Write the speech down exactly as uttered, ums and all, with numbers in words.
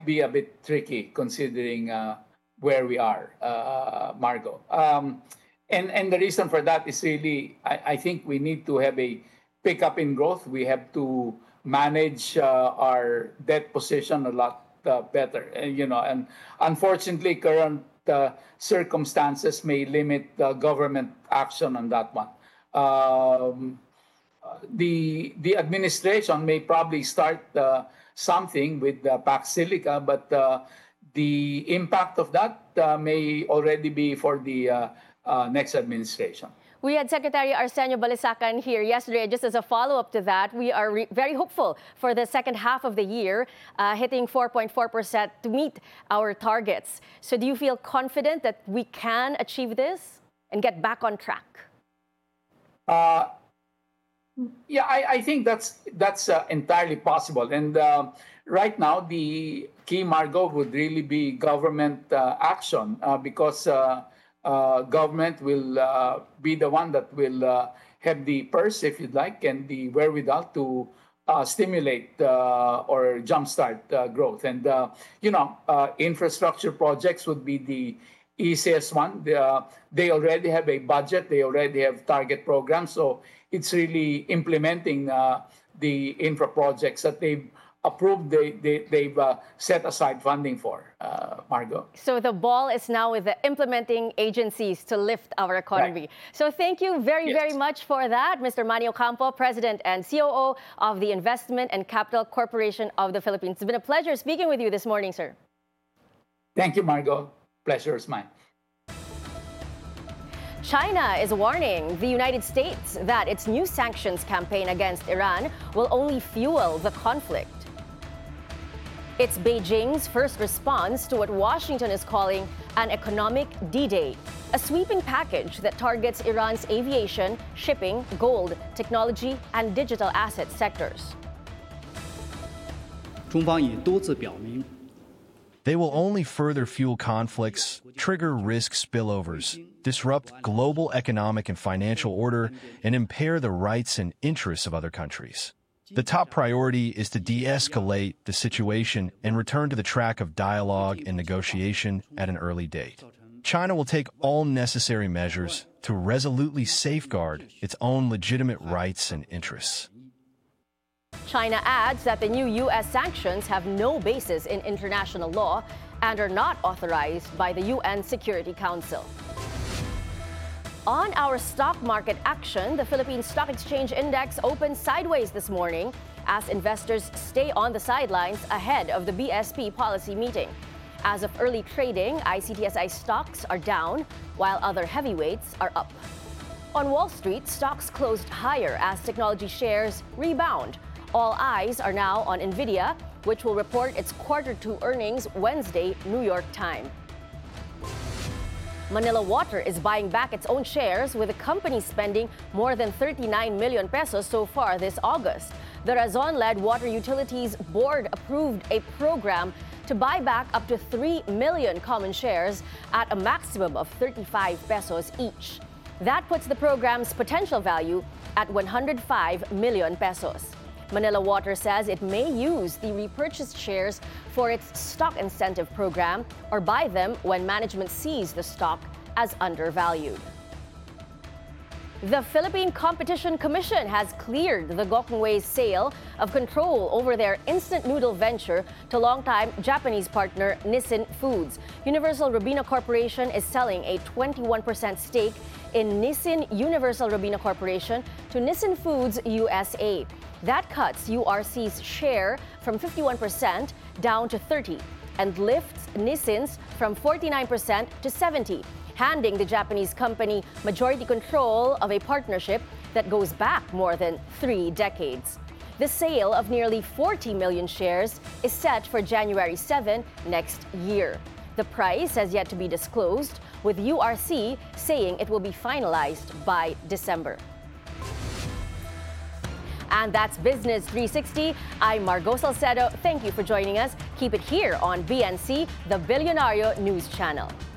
be a bit tricky considering uh, where we are, uh, Margo. Um, and, and the reason for that is really, I, I think we need to have a pickup in growth. We have to manage uh, our debt position a lot uh, better. And, you know, and unfortunately, current uh, circumstances may limit uh, government action on that one. Um, the the administration may probably start uh, something with uh, Pax Silica, but uh, the impact of that uh, may already be for the uh, uh, next administration. We had Secretary Arsenio Balisacan here yesterday. Just as a follow-up to that, we are re- very hopeful for the second half of the year, uh, hitting four point four percent to meet our targets. So do you feel confident that we can achieve this and get back on track? Uh, yeah, I, I think that's that's uh, entirely possible. And uh, right now, the key, Margo, would really be government uh, action uh, because uh, uh, government will uh, be the one that will uh, have the purse, if you'd like, and the wherewithal to uh, stimulate uh, or jumpstart uh, growth. And, uh, you know, uh, infrastructure projects would be the easiest one. They, uh, they already have a budget. They already have target programs. So it's really implementing uh, the infra projects that they've approved, they, they, they've uh, set aside funding for, uh, Margo. So the ball is now with the implementing agencies to lift our economy. Right. So thank you very, yes. very much for that, Mister Manny Ocampo, President and C O O of the Investment and Capital Corporation of the Philippines. It's been a pleasure speaking with you this morning, sir. Thank you, Margo. Pleasure is mine. China is warning the United States that its new sanctions campaign against Iran will only fuel the conflict. It's Beijing's first response to what Washington is calling an economic D-Day, a sweeping package that targets Iran's aviation, shipping, gold, technology, and digital asset sectors. 中方已多次表明 They will only further fuel conflicts, trigger risk spillovers, disrupt global economic and financial order, and impair the rights and interests of other countries. The top priority is to de-escalate the situation and return to the track of dialogue and negotiation at an early date. China will take all necessary measures to resolutely safeguard its own legitimate rights and interests. China adds that the new U S sanctions have no basis in international law and are not authorized by the U N Security Council. On our stock market action, the Philippine Stock Exchange Index opened sideways this morning as investors stay on the sidelines ahead of the B S P policy meeting. As of early trading, I C T S I stocks are down, while other heavyweights are up. On Wall Street, stocks closed higher as technology shares rebound. All eyes are now on NVIDIA, which will report its quarter two earnings Wednesday, New York time. Manila Water is buying back its own shares, with the company spending more than thirty-nine million pesos so far this August. The Razon-led Water Utilities Board approved a program to buy back up to three million common shares at a maximum of thirty-five pesos each. That puts the program's potential value at one hundred five million pesos. Manila Water says it may use the repurchased shares for its stock incentive program or buy them when management sees the stock as undervalued. The Philippine Competition Commission has cleared the Gokongwei's sale of control over their instant noodle venture to longtime Japanese partner Nissin Foods. Universal Robina Corporation is selling a twenty-one percent stake in Nissin Universal Robina Corporation to Nissin Foods U S A. That cuts U R C's share from fifty-one percent down to thirty and lifts Nissin's from forty-nine percent to seventy, handing the Japanese company majority control of a partnership that goes back more than three decades. The sale of nearly forty million shares is set for January seventh next year. The price has yet to be disclosed, with U R C saying it will be finalized by December. And that's Business three sixty. I'm Margo Salcedo. Thank you for joining us. Keep it here on B N C, the Billionario News Channel.